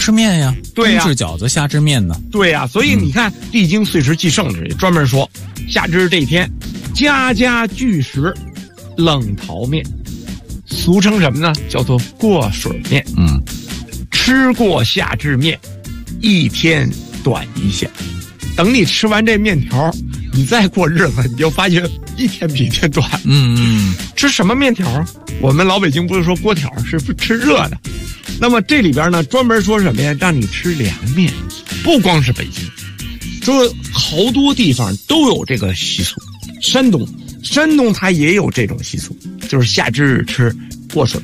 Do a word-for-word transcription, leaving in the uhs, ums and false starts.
吃面呀， 对呀， 冬至饺子，夏至面呢。 对呀，所以你看，《历经岁时记胜》也专门说，夏至这一天，家家聚食冷淘面，俗称什么呢？叫做过水面。 嗯， 吃过夏至面，一天短一线。等你吃完这面条，你再过日子，你就发现一天比一天短。 嗯嗯， 吃什么面条？我们老北京不是说锅条，是不吃热的。那么这里边呢，专门说什么呀？让你吃凉面，不光是北京，说好多地方都有这个习俗。山东，山东它也有这种习俗，就是夏至吃过水